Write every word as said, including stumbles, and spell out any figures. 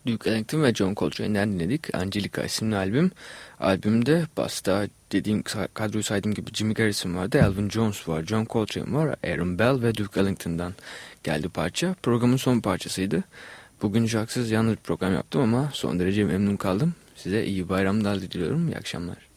Duke Ellington ve John Coltrane'den dinledik. Angelica isimli albüm. Albümde basta dediğim kadroyu saydığım gibi Jimmy Garrison vardı, Elvin Jones var, John Coltrane var, Aaron Bell ve Duke Ellington'dan geldi parça. Programın son parçasıydı. Bugün şarkısız yalnız bir program yaptım ama son derece memnun kaldım. Size iyi bayramlar diliyorum. İyi akşamlar.